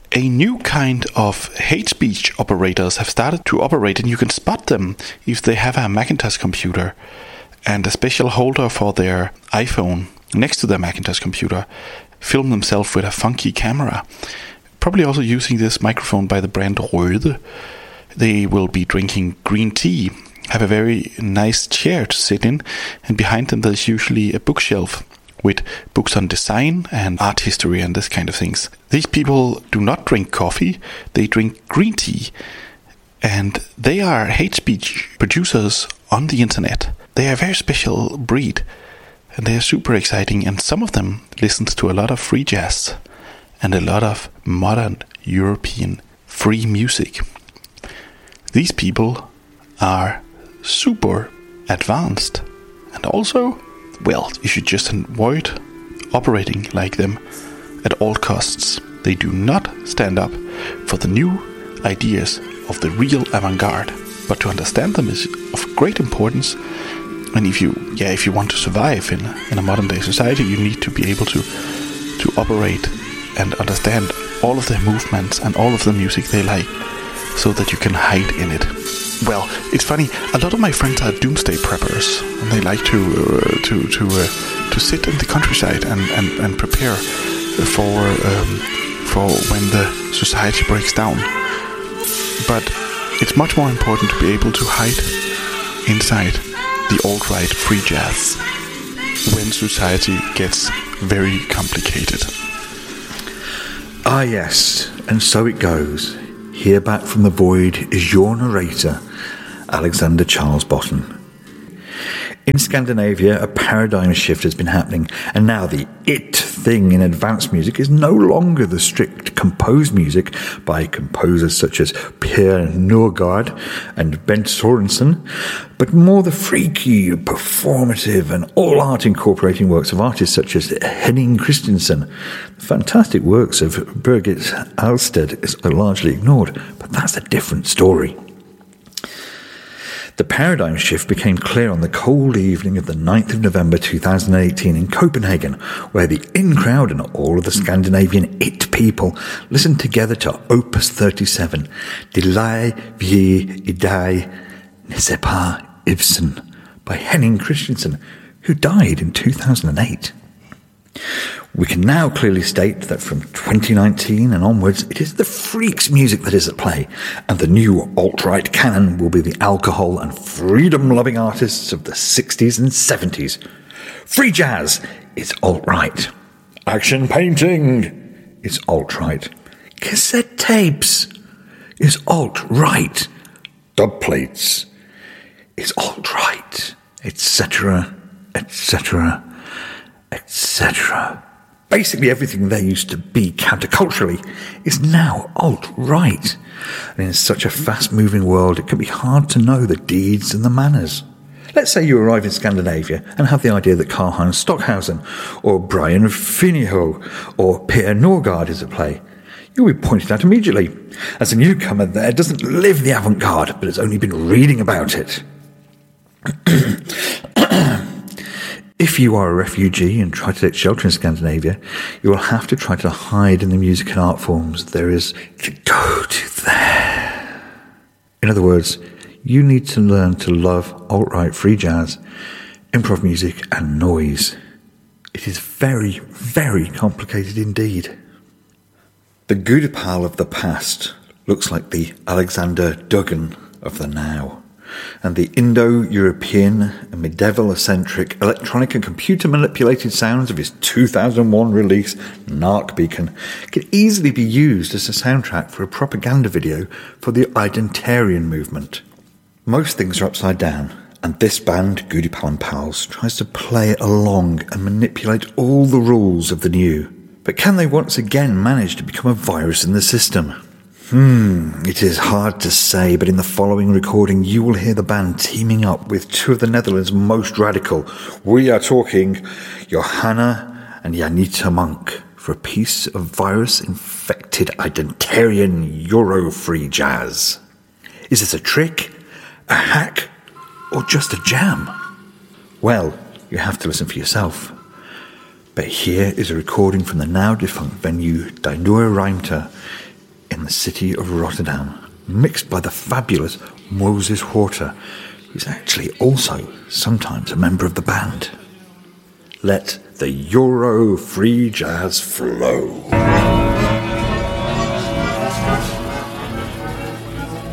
A new kind of hate speech operators have started to operate, and you can spot them if they have a Macintosh computer and a special holder for their iPhone next to their Macintosh computer, film themselves with a funky camera. Probably also using this microphone by the brand Røde. They will be drinking green tea, have a very nice chair to sit in, and behind them there's usually a bookshelf with books on design and art history and this kind of things. These people do not drink coffee, they drink green tea. And they are hate speech producers on the internet. They are a very special breed. And they are super exciting, and some of them listens to a lot of free jazz and a lot of modern European free music. These people are super advanced, and also, well, you should just avoid operating like them at all costs. They do not stand up for the new ideas of the real avant-garde, but to understand them is of great importance. And if you want to survive in a modern day society, you need to be able to operate and understand all of their movements and all of the music they like, so that you can hide in it. Well, it's funny. A lot of my friends are doomsday preppers, and they like to sit in the countryside and prepare for when the society breaks down. But it's much more important to be able to hide inside the alt-right free jazz when society gets very complicated. Ah yes, and so it goes. Here back from the void is your narrator, Alexander Charles Botten. In Scandinavia, a paradigm shift has been happening, and now the it thing in advanced music is no longer the strict composed music by composers such as Per Nørgaard and Bent Sorensen, but more the freaky, performative and all-art incorporating works of artists such as Henning Christensen. The fantastic works of Birgit Alsted is largely ignored, but that's a different story. The paradigm shift became clear on the cold evening of the 9th of November 2018 in Copenhagen, where the in-crowd and all of the Scandinavian it people listened together to Opus 37, De leg vi I dag, n'est pas Ibsen, by Henning Christensen, who died in 2008. We can now clearly state that from 2019 and onwards, it is the Freaks music that is at play, and the new alt-right canon will be the alcohol and freedom-loving artists of the 60s and 70s. Free jazz is alt-right. Action painting is alt-right. Cassette tapes is alt-right. Dub plates is alt-right, etc., etc., etc. Basically everything there used to be counterculturally is now alt-right. And in such a fast-moving world, it can be hard to know the deeds and the manners. Let's say you arrive in Scandinavia and have the idea that Karl-Heinz Stockhausen or Brian Finiho or Per Nørgaard is at play. You'll be pointed out immediately, as a newcomer there doesn't live the avant-garde, but has only been reading about it. If you are a refugee and try to take shelter in Scandinavia, you will have to try to hide in the music and art forms there is to go to there. In other words, you need to learn to love alt-right free jazz, improv music and noise. It is very, very complicated indeed. The Gudipal of the past looks like the Alexander Duggan of the now. And the Indo-European and medieval-eccentric electronic and computer-manipulated sounds of his 2001 release, Narc Beacon, can easily be used as a soundtrack for a propaganda video for the Identarian movement. Most things are upside down, and this band, Gudipal and Pals, tries to play it along and manipulate all the rules of the new. But can they once again manage to become a virus in the system? It is hard to say, but in the following recording you will hear the band teaming up with two of the Netherlands' most radical. We are talking Johanna and Janita Monk for a piece of virus-infected Identarian Euro-free jazz. Is this a trick, a hack, or just a jam? Well, you have to listen for yourself. But here is a recording from the now-defunct venue Dynur Reimter in the city of Rotterdam, mixed by the fabulous Moses Horta, who's actually also sometimes a member of the band. Let the Euro free jazz flow.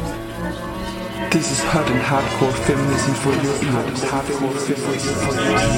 This is hot and hardcore feminism for your ears.